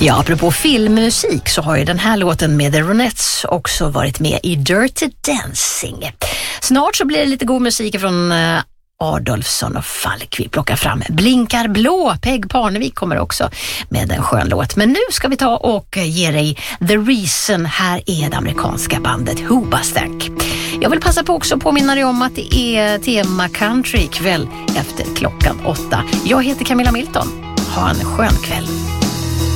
Ja, apropå filmmusik så har ju den här låten med The Ronettes också varit med i Dirty Dancing. Snart så blir det lite god musik från Adolfsson och Falk. Vi plockar fram Blinkar blå. Peg Parnevik kommer också med en skön låt. Men nu ska vi ta och ge dig The Reason. Här är det amerikanska bandet Hoobastank. Jag vill passa på också att påminna dig om att det är tema country kväll efter klockan 8. Jag heter Camilla Milton. Ha en skön kväll.